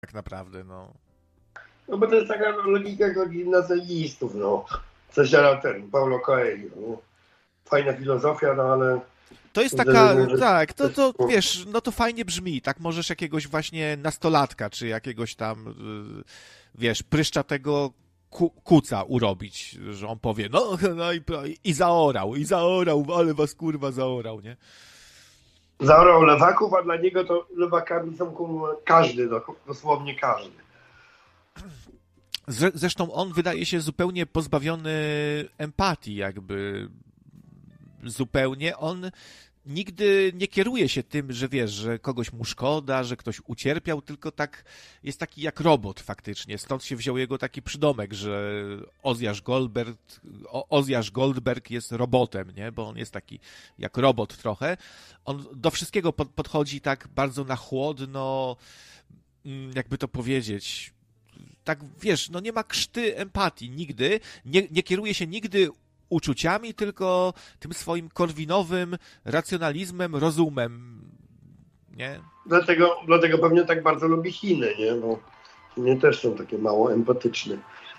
tak naprawdę, no. No bo to jest taka logika gimnazjalistów, no. Co siara ten, Paulo Coelho, no. Fajna filozofia, no ale... To jest Widzę, że taka, może... tak, to wiesz, no to fajnie brzmi, tak możesz jakiegoś właśnie nastolatka, czy jakiegoś tam, wiesz, pryszczatego kuca urobić, że on powie, no i zaorał, ale was kurwa zaorał, nie? Zaorał lewaków, a dla niego to lewakami są każdy, dosłownie każdy. Zresztą on wydaje się zupełnie pozbawiony empatii, jakby zupełnie. On nigdy nie kieruje się tym, że wiesz, że kogoś mu szkoda, że ktoś ucierpiał, tylko tak jest taki jak robot faktycznie. Stąd się wziął jego taki przydomek, że Ozjasz Goldberg jest robotem, nie? Bo on jest taki jak robot trochę. On do wszystkiego podchodzi tak bardzo na chłodno, jakby to powiedzieć. Tak, wiesz, no nie ma krzty empatii nigdy, nie kieruje się nigdy uczuciami, tylko tym swoim korwinowym racjonalizmem, rozumem, nie? Dlatego pewnie tak bardzo lubi Chiny, nie? Bo Chiny też są takie mało empatyczne.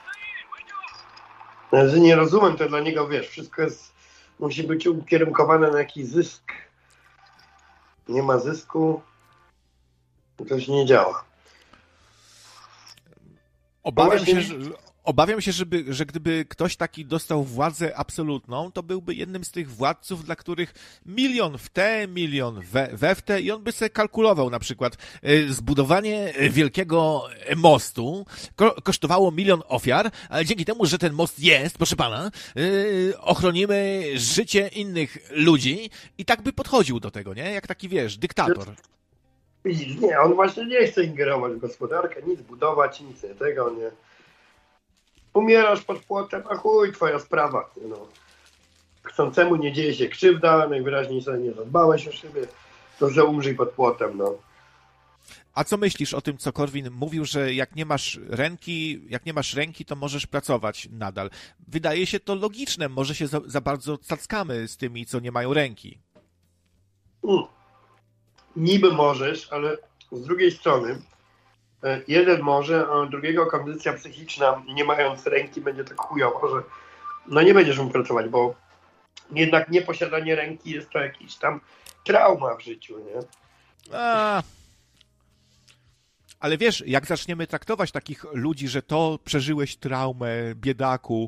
Z nierozumem to dla niego, wiesz, wszystko musi być ukierunkowane na jakiś zysk. Nie ma zysku, to się nie działa. Obawiam się, że gdyby ktoś taki dostał władzę absolutną, to byłby jednym z tych władców, dla których milion w te, milion we w te i on by sobie kalkulował na przykład zbudowanie wielkiego mostu kosztowało 1 000 000 ofiar, ale dzięki temu, że ten most jest, proszę pana, ochronimy życie innych ludzi i tak by podchodził do tego, nie? Jak taki, wiesz, dyktator. Widzisz, nie, on właśnie nie chce ingerować w gospodarkę, nic budować, nic tego, nie. Umierasz pod płotem, a chuj, twoja sprawa. No. Chcącemu nie dzieje się krzywda, najwyraźniej sobie nie zadbałeś o siebie, to że umrzyj pod płotem, no. A co myślisz o tym, co Korwin mówił, że jak nie masz ręki, to możesz pracować nadal? Wydaje się to logiczne, może się za bardzo cackamy z tymi, co nie mają ręki. Niby możesz, ale z drugiej strony jeden może, a drugiego kondycja psychiczna, nie mając ręki, będzie tak chujowo, że no nie będziesz mógł pracować, bo jednak nieposiadanie ręki jest to jakiś tam trauma w życiu, nie? Ale wiesz, jak zaczniemy traktować takich ludzi, że to przeżyłeś traumę, biedaku,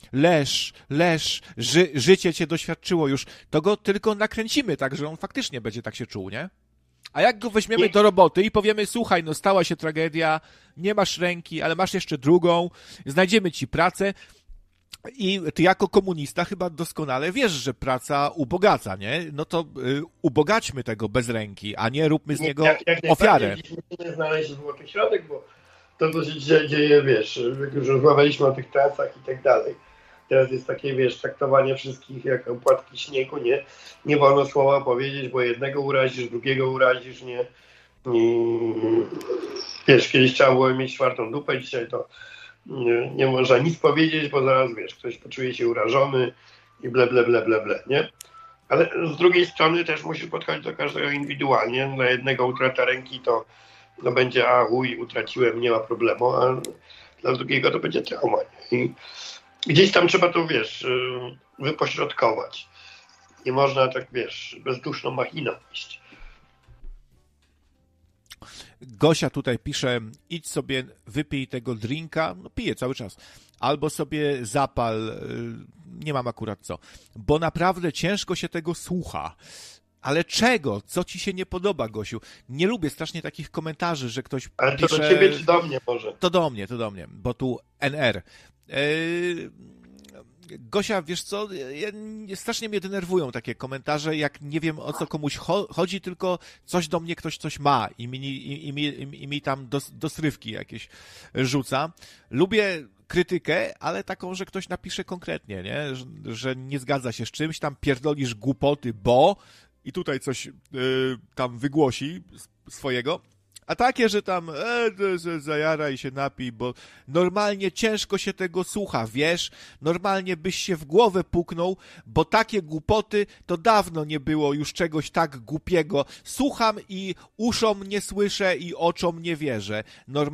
życie cię doświadczyło już, to go tylko nakręcimy tak, że on faktycznie będzie tak się czuł, nie? A jak go weźmiemy do roboty i powiemy, słuchaj, no stała się tragedia, nie masz ręki, ale masz jeszcze drugą, znajdziemy ci pracę i ty jako komunista chyba doskonale wiesz, że praca ubogaca, nie? No to ubogaćmy tego bez ręki, a nie róbmy z niego ofiarę. Musimy znaleźć złoty środek, bo to, co się dzieje, wiesz, już rozmawialiśmy o tych trasach i tak dalej. Teraz jest takie, wiesz, traktowanie wszystkich jak opłatki śniegu, nie? Nie wolno słowa powiedzieć, bo jednego urazisz, drugiego urazisz, nie? Wiesz, kiedyś trzeba było mieć 4. dupę, dzisiaj to nie można nic powiedzieć, bo zaraz, wiesz, ktoś poczuje się urażony i ble, nie? Ale z drugiej strony też musisz podchodzić do każdego indywidualnie. Dla jednego utrata ręki to będzie, utraciłem, nie ma problemu, a dla drugiego to będzie trauma, nie? I gdzieś tam trzeba to, wiesz, wypośrodkować. Nie można tak, wiesz, bezduszną machiną iść. Gosia tutaj pisze, idź sobie, wypij tego drinka, no piję cały czas, albo sobie zapal, nie mam akurat co, bo naprawdę ciężko się tego słucha. Ale czego? Co ci się nie podoba, Gosiu? Nie lubię strasznie takich komentarzy, że ktoś ale pisze... to do ciebie czy do mnie może? To do mnie, bo tu NR. Gosia, wiesz co, strasznie mnie denerwują takie komentarze, jak nie wiem o co komuś chodzi, tylko coś do mnie ktoś coś ma i mi tam dosrywki jakieś rzuca. Lubię krytykę, ale taką, że ktoś napisze konkretnie, nie? Że nie zgadza się z czymś, tam pierdolisz głupoty, bo i tutaj coś tam wygłosi swojego. A takie, że tam zajara i się napij, bo normalnie ciężko się tego słucha, wiesz? Normalnie byś się w głowę puknął, bo takie głupoty to dawno nie było już czegoś tak głupiego. Słucham i uszom nie słyszę i oczom nie wierzę.